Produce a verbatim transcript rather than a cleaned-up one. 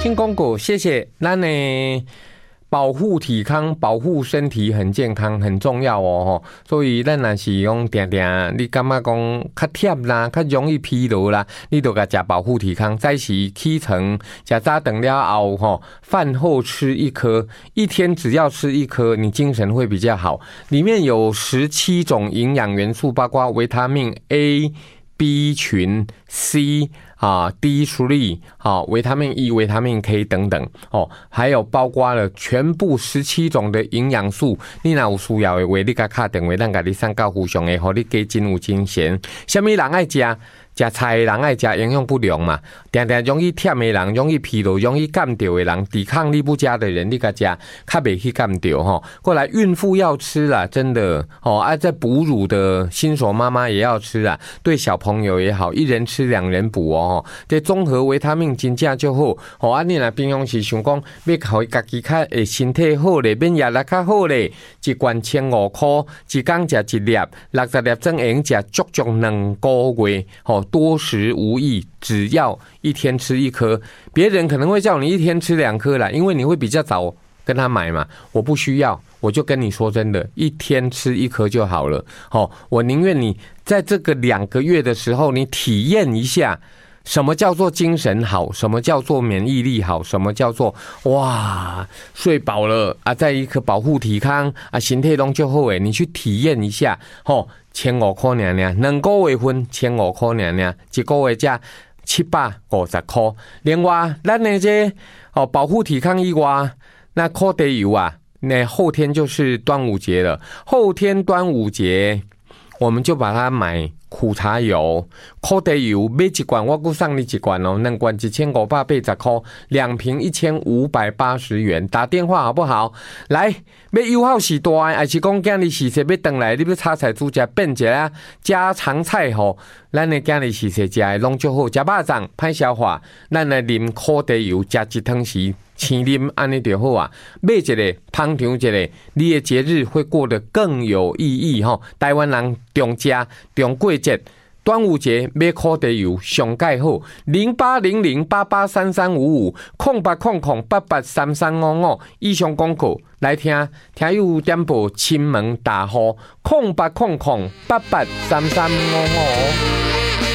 新广告，谢谢。咱呢保护体康，保护身体很健康很重要哦。所以咱若是讲定定，你感觉讲较忝啦，较容易疲劳啦，你就甲食保护体康。早时起床，食早顿了后吼，饭后吃一颗，一天只要吃一颗，你精神会比较好。里面有十七种营养元素，包括维他命 A、B 群、C。啊 ，D 三 啊，维他命 E、维他命 K 等等哦，还有包括了全部十七种的营养素。你若有需要的话，你甲打电话，咱甲你送到附上的，互你加真有精神。什么人爱食？食菜的人爱食营养不良嘛，定定容易忝的人、容易疲劳、容易干掉的人、抵抗力不佳的人，你甲食较袂去干掉吼。过来，孕妇要吃啦，真的哦。啊，在哺乳的新手妈妈也要吃啊，对小朋友也好，一人吃两人补哦。这综合维他命真正就好哦。啊，你若平常时想讲要互家己较诶身体好咧，免压力较好咧，一罐千五块，一工食一粒，六十粒装会用食足足两个月哦。多食无益，只要一天吃一颗。别人可能会叫你一天吃两颗啦，因为你会比较早跟他买嘛。我不需要，我就跟你说真的，一天吃一颗就好了。哦，我宁愿你在这个两个月的时候，你体验一下什么叫做精神好，什么叫做免疫力好，什么叫做哇睡饱了啊，在一颗保护体康啊，身体拢就好诶，你去体验一下，吼。千五块尔尔，两个月份千五块尔尔，一个月才七百五十块。另外，咱的这哦保护体康以外，那苦茶油啊，那后天就是端午节了。后天端午节，我们就把它买苦茶油、苦茶油，买一罐，我估送你一罐哦，两罐一千五百八十块，两瓶一千五百八十元。打电话好不好？来。要油耗是大的，还是讲今日时势要回来？你要炒菜煮食变一个家常菜吼，咱的今日时势食的拢就好，食肉粽歹消化，咱来啉苦茶油，食一汤匙青啉，安尼就好啊。买一个，捧场一个，你的节日会过得更有意义吼。台湾人重食重过节。端午节买苦茶油上盖好，零八零零八八三三五五，空八空空八八三三五五。以上广告来听，听有点报亲门大户，空八空空八八三三五五。